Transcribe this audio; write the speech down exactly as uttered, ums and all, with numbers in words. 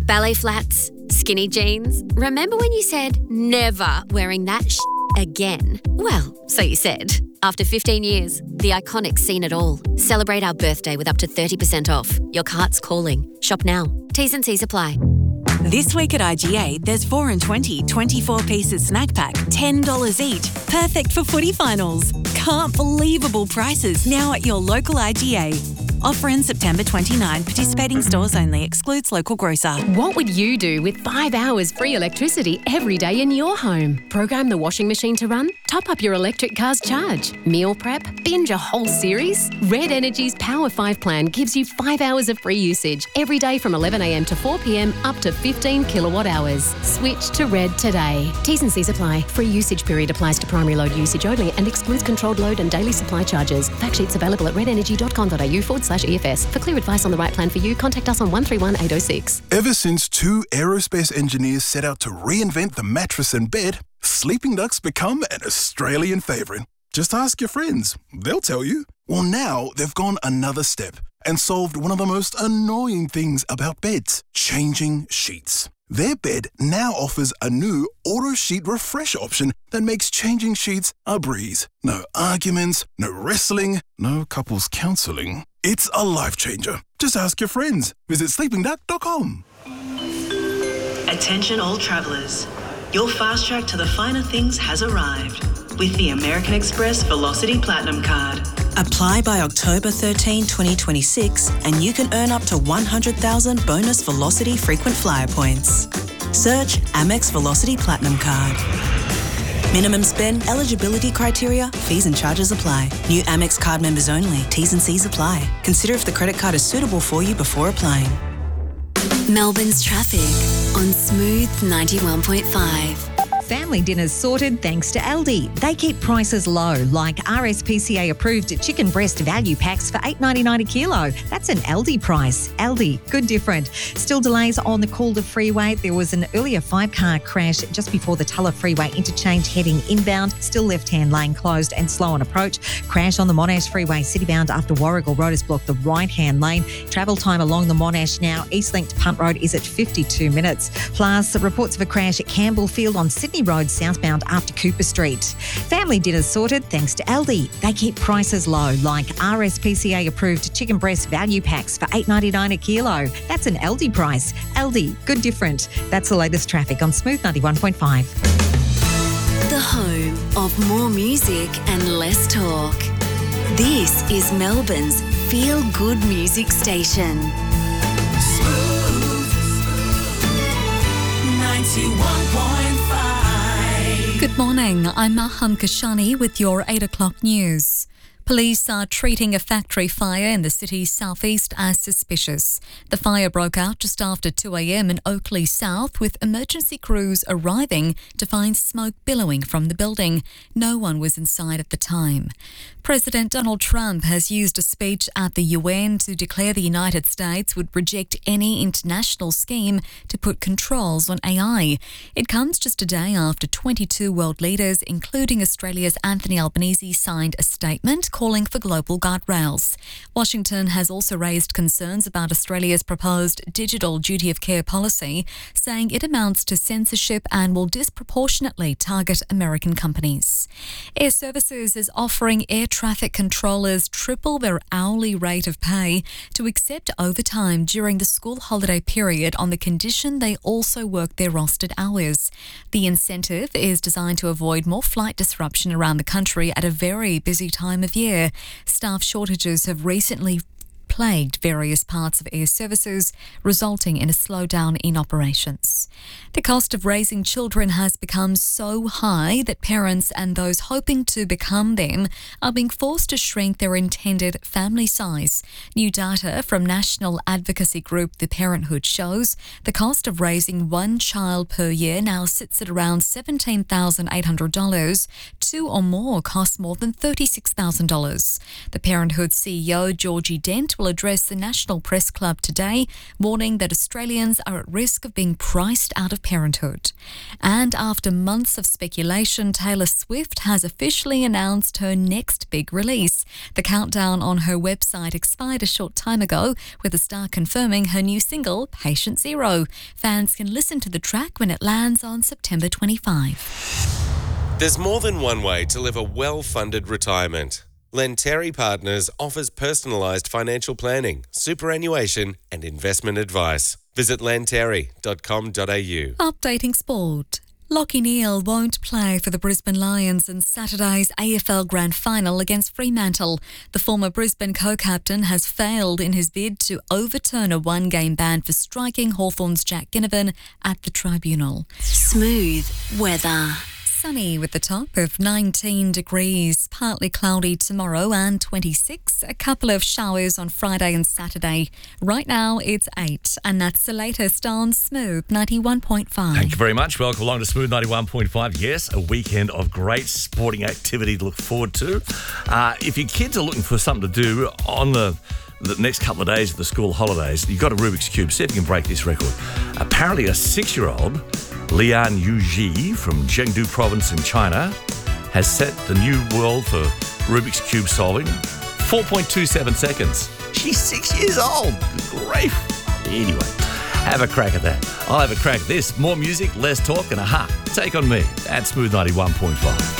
Ballet flats, skinny jeans. Remember when you said never wearing that sh- again? Well, so you said. After fifteen years, the Iconic's seen it all. Celebrate our birthday with up to thirty percent off. Your cart's calling. Shop now. T's and C's apply. This week at I G A, there's four and twenty twenty-four pieces snack pack, ten dollars each. Perfect for footy finals. Can't believable prices now at your local I G A. Offer ends September twenty-ninth. Participating stores only. Excludes local grocer. What would you do with five hours free electricity every day in your home? Program the washing machine to run? Top up your electric car's charge? Meal prep? Binge a whole series? Red Energy's Power five plan gives you five hours of free usage every day from eleven a m to four p m up to fifteen kilowatt hours. Switch to Red today. T's and C's apply. Free usage period applies to primary load usage only and excludes controlled load and daily supply charges. Fact sheets available at redenergy.com.au forward slash EFS. For clear advice on the right plan for you, contact us on one three one eight oh six. Ever since two aerospace engineers set out to reinvent the mattress and bed, Sleeping Duck's become an Australian favourite. Just ask your friends. They'll tell you. Well, now they've gone another step and solved one of the most annoying things about beds, changing sheets. Their bed now offers a new auto sheet refresh option that makes changing sheets a breeze. No arguments, no wrestling, no couples counselling. It's a life changer. Just ask your friends. Visit sleeping duck dot com. Attention all travellers. Your fast track to the finer things has arrived with the American Express Velocity Platinum Card. Apply by October thirteenth, twenty twenty-six and you can earn up to one hundred thousand bonus Velocity frequent flyer points. Search Amex Velocity Platinum Card. Minimum spend, eligibility criteria, fees and charges apply. New Amex card members only. T's and C's apply. Consider if the credit card is suitable for you before applying. Melbourne's traffic on Smooth ninety-one point five. Family dinners sorted thanks to Aldi. They keep prices low, like R S P C A approved chicken breast value packs for eight dollars ninety-nine a kilo. That's an Aldi price. Aldi, good different. Still delays on the Calder Freeway. There was an earlier five-car crash just before the Tulla Freeway interchange heading inbound. Still left-hand lane closed and slow on approach. Crash on the Monash Freeway citybound after Warragul Road has blocked the right-hand lane. Travel time along the Monash now Eastlink to Punt Road is at fifty-two minutes. Plus, reports of a crash at Campbellfield on Sydney Road southbound after Cooper Street. Family dinners sorted thanks to Aldi. They keep prices low, like R S P C A approved chicken breast value packs for eight dollars ninety-nine a kilo. That's an Aldi price. Aldi, good different. That's the latest traffic on Smooth ninety-one point five. The home of more music and less talk. This is Melbourne's feel-good music station. Smooth ninety-one point five. Good morning, I'm Maham Kashani with your eight o'clock news. Police are treating a factory fire in the city's southeast as suspicious. The fire broke out just after two a m in Oakley South, with emergency crews arriving to find smoke billowing from the building. No one was inside at the time. President Donald Trump has used a speech at the U N to declare the United States would reject any international scheme to put controls on A I. It comes just a day after twenty-two world leaders, including Australia's Anthony Albanese, signed a statement calling for global guardrails. Washington has also raised concerns about Australia's proposed digital duty of care policy, saying it amounts to censorship and will disproportionately target American companies. Air Services is offering air traffic controllers triple their hourly rate of pay to accept overtime during the school holiday period on the condition they also work their rostered hours. The incentive is designed to avoid more flight disruption around the country at a very busy time of year. Staff shortages have recently plagued various parts of Air Services, resulting in a slowdown in operations. The cost of raising children has become so high that parents and those hoping to become them are being forced to shrink their intended family size. New data from national advocacy group The Parenthood shows the cost of raising one child per year now sits at around seventeen thousand eight hundred dollars two or more costs more than thirty-six thousand dollars. The Parenthood C E O, Georgie Dent, will address the National Press Club today, warning that Australians are at risk of being priced out of parenthood. And after months of speculation, Taylor Swift has officially announced her next big release. The countdown on her website expired a short time ago, with the star confirming her new single, Patient Zero. Fans can listen to the track when it lands on September twenty-fifth. There's more than one way to live a well-funded retirement. Lenteri Partners offers personalised financial planning, superannuation and investment advice. Visit lenteri dot com dot a u. Updating sport. Lachie Neale won't play for the Brisbane Lions in Saturday's A F L Grand Final against Fremantle. The former Brisbane co-captain has failed in his bid to overturn a one-game ban for striking Hawthorn's Jack Ginnivan at the tribunal. Smooth weather. Sunny with the top of nineteen degrees, partly cloudy tomorrow and twenty-six. A couple of showers on Friday and Saturday. Right now it's eight, and that's the latest on Smooth ninety-one point five. Thank you very much. Welcome along to Smooth ninety-one point five. Yes, a weekend of great sporting activity to look forward to. Uh, if your kids are looking for something to do on the the next couple of days of the school holidays, you've got a Rubik's Cube. See if you can break this record. Apparently a six-year-old, Lian Yuji from Chengdu province in China, has set the new world for Rubik's Cube solving. four point two seven seconds. She's six years old. Good grief. Anyway, have a crack at that. I'll have a crack at this. More music, less talk, and aha, take on me at Smooth ninety-one point five.